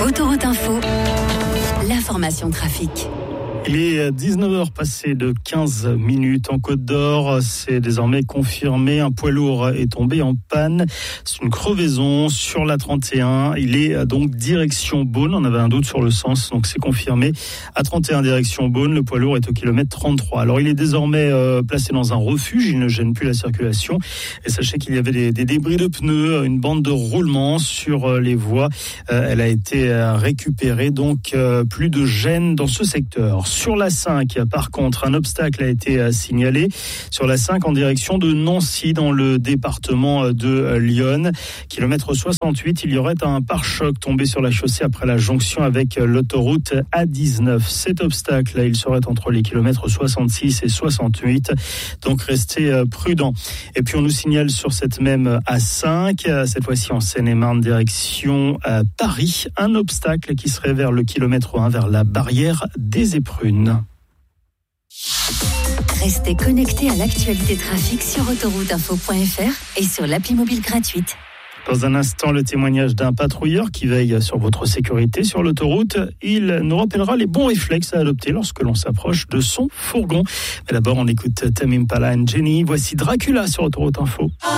Autoroute Info, l'information trafic. Il est 19h passé de 15 minutes en Côte d'Or. C'est désormais confirmé. Un poids lourd est tombé en panne. C'est une crevaison sur la 31. Il est donc direction Beaune. On avait un doute sur le sens, donc c'est confirmé. À 31 direction Beaune, le poids lourd est au kilomètre 33. Alors il est désormais placé dans un refuge. Il ne gêne plus la circulation. Et sachez qu'il y avait des débris de pneus, une bande de roulement sur les voies. Elle a été récupérée, donc plus de gêne dans ce secteur. Sur la 5, par contre, un obstacle a été signalé sur la 5 en direction de Nancy dans le département de l'Yonne. Kilomètre 68, il y aurait un pare-choc tombé sur la chaussée après la jonction avec l'autoroute A19. Cet obstacle, il serait entre les kilomètres 66 et 68. Donc restez prudents. Et puis on nous signale sur cette même A5, cette fois-ci en Seine-et-Marne, direction Paris, un obstacle qui serait vers le kilomètre 1, vers la barrière des Éprunes. Restez connectés à l'actualité trafic sur autorouteinfo.fr et sur l'appli mobile gratuite. Dans un instant, le témoignage d'un patrouilleur qui veille sur votre sécurité sur l'autoroute. Il nous rappellera les bons réflexes à adopter lorsque l'on s'approche de son fourgon. Mais d'abord, on écoute Tame Impala and Jenny. Voici Dracula sur Autoroute Info.